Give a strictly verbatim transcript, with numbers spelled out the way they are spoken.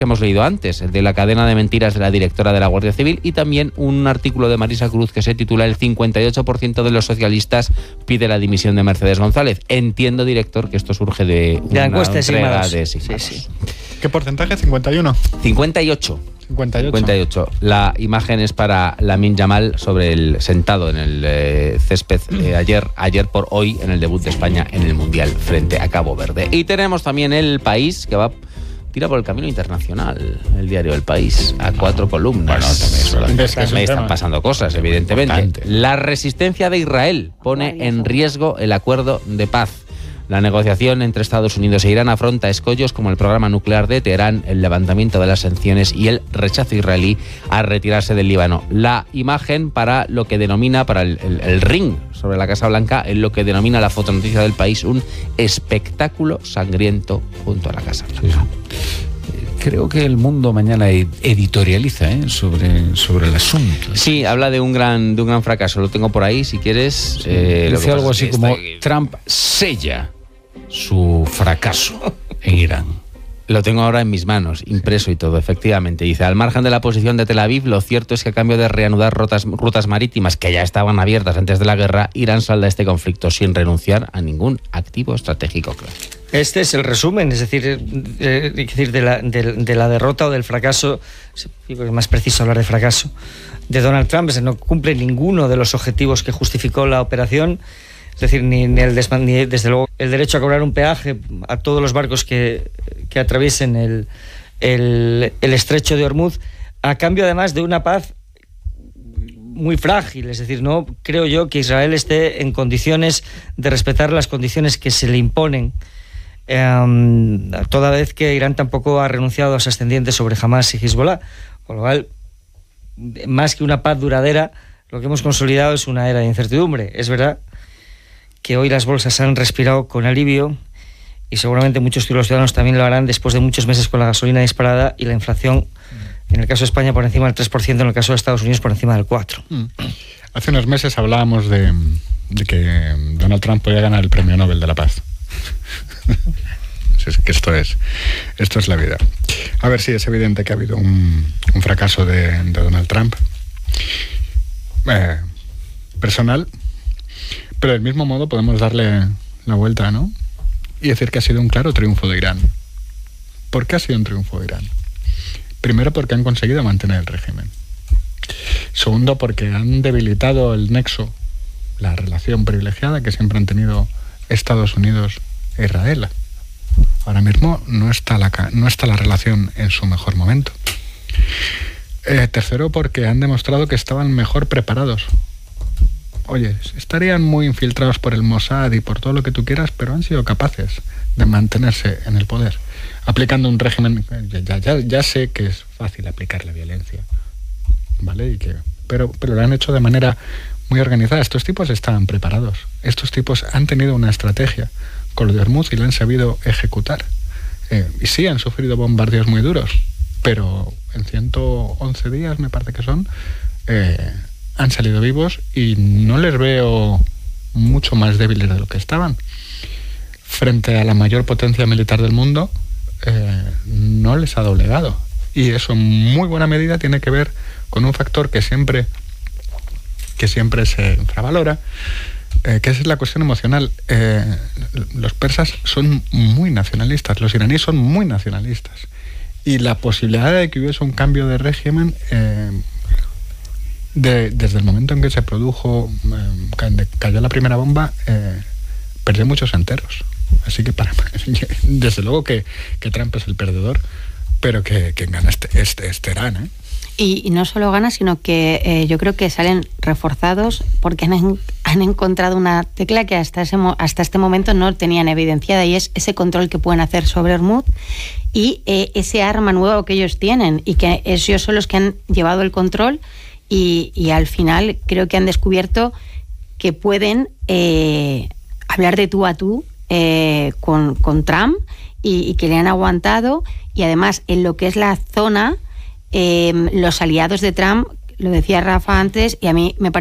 que hemos leído antes, el de la cadena de mentiras de la directora de la Guardia Civil, y también un artículo de Marisa Cruz que se titula El cincuenta y ocho por ciento de los socialistas pide la dimisión de Mercedes González. Entiendo, director, que esto surge de una la encuesta de entrega Sigmados. de Sigmados. Sí, sí. ¿Qué porcentaje? ¿cincuenta y uno? cincuenta y ocho. cincuenta y ocho. cincuenta y ocho. La imagen es para Lamine Yamal sobre el sentado en el eh, césped eh, ayer, ayer por hoy en el debut de España en el Mundial frente a Cabo Verde. Y tenemos también El País, que va tira por el camino internacional, el diario El País, a cuatro columnas. Bueno, también es Me están pasando cosas, evidentemente. Importante. La resistencia de Israel pone en riesgo el acuerdo de paz. La negociación entre Estados Unidos e Irán afronta escollos como el programa nuclear de Teherán, el levantamiento de las sanciones y el rechazo israelí a retirarse del Líbano. La imagen para lo que denomina, para el, el, el ring sobre la Casa Blanca, en lo que denomina la fotonoticia del País, un espectáculo sangriento junto a la Casa Blanca. Creo que El Mundo mañana editorializa ¿eh? sobre, sobre el asunto. Sí, habla de un gran de un gran fracaso. Lo tengo por ahí, si quieres. Sí, eh, lo que dice pasa algo es que así como está- Trump sella su fracaso en Irán. Lo tengo ahora en mis manos, impreso y todo, efectivamente. Dice, al margen de la posición de Tel Aviv, lo cierto es que a cambio de reanudar rutas, rutas marítimas que ya estaban abiertas antes de la guerra, Irán salda este conflicto sin renunciar a ningún activo estratégico clave. Este es el resumen, es decir, eh, es decir de, la, de, de la derrota o del fracaso, yo creo que es más preciso hablar de fracaso, de Donald Trump. Es decir, no cumple ninguno de los objetivos que justificó la operación, es decir, ni, ni, el desman, ni desde luego el derecho a cobrar un peaje a todos los barcos que, que atraviesen el, el, el estrecho de Hormuz, a cambio además de una paz muy frágil. Es decir, no creo yo que Israel esté en condiciones de respetar las condiciones que se le imponen, Um, toda vez que Irán tampoco ha renunciado a sus ascendientes sobre Hamas y Hezbollah, con lo cual, más que una paz duradera, lo que hemos consolidado es una era de incertidumbre. Es verdad que hoy las bolsas han respirado con alivio y seguramente muchos ciudadanos también lo harán después de muchos meses con la gasolina disparada y la inflación, en el caso de España por encima del tres por ciento, en el caso de Estados Unidos por encima del cuatro por ciento. Mm. Hace unos meses hablábamos de, de que Donald Trump podía ganar el Premio Nobel de la Paz. Es que esto es esto es la vida. A ver, sí, es evidente que ha habido un, un fracaso de, de Donald Trump eh, personal, pero del mismo modo podemos darle la vuelta, ¿no? Y decir que ha sido un claro triunfo de Irán. ¿Por qué ha sido un triunfo de Irán? Primero, porque han conseguido mantener el régimen. Segundo, porque han debilitado el nexo, la relación privilegiada que siempre han tenido Estados Unidos e Israel. Ahora mismo no está la, no está la relación en su mejor momento. Eh, tercero, porque han demostrado que estaban mejor preparados. Oye, estarían muy infiltrados por el Mossad y por todo lo que tú quieras, pero han sido capaces de mantenerse en el poder, aplicando un régimen. Ya, ya, ya sé que es fácil aplicar la violencia, ¿vale? Y que, pero, pero lo han hecho de manera muy organizada. Estos tipos estaban preparados. Estos tipos han tenido una estrategia con lo de Hormuz y la han sabido ejecutar. Eh, y sí, han sufrido bombardeos muy duros, pero en ciento once días, me parece que son, eh, han salido vivos y no les veo mucho más débiles de lo que estaban. Frente a la mayor potencia militar del mundo, eh, no les ha doblegado. Y eso en muy buena medida tiene que ver con un factor que siempre, que siempre se infravalora, Eh, que es la cuestión emocional. Eh, los persas son muy nacionalistas, los iraníes son muy nacionalistas, y la posibilidad de que hubiese un cambio de régimen eh, de, desde el momento en que se produjo, eh, cayó la primera bomba, eh, perdió muchos enteros. Así que para desde luego que, que Trump es el perdedor, pero que quien gana este, este, este Irán, ¿eh? Y, y no solo gana, sino que eh, yo creo que salen reforzados porque han, han encontrado una tecla que hasta, ese, hasta este momento no tenían evidenciada, y es ese control que pueden hacer sobre Hormuz y eh, ese arma nuevo que ellos tienen, y que ellos son los que han llevado el control, y, y al final creo que han descubierto que pueden eh, hablar de tú a tú eh, con, con Trump, y, y que le han aguantado. Y además en lo que es la zona, Eh, los aliados de Trump, lo decía Rafa antes, y a mí me parece